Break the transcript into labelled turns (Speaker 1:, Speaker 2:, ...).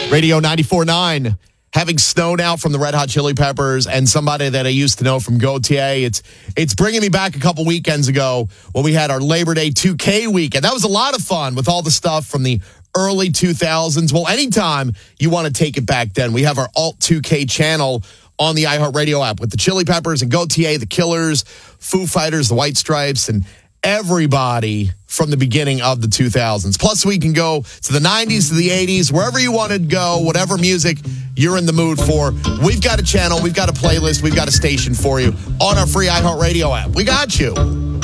Speaker 1: Radio 94.9. Having Snow Now from the Red Hot Chili Peppers and somebody that I used to know from Gautier. It's bringing me back a couple weekends ago when we had our Labor Day 2K weekend. That was a lot of fun with all the stuff from the early 2000s. Well, anytime you want to take it back then, we have our Alt 2K channel on the iHeartRadio app with the Chili Peppers and Gautier, the Killers, Foo Fighters, the White Stripes, and everybody from the beginning of the 2000s. Plus, we can go to the 90s, to the 80s, wherever you want to go, whatever music you're in the mood for. We've got a channel, we've got a playlist, we've got a station for you on our free iHeartRadio app. We got you.